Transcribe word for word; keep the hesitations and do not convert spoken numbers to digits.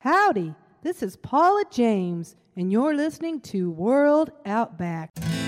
Howdy, this is Paula James, and you're listening to World Outback.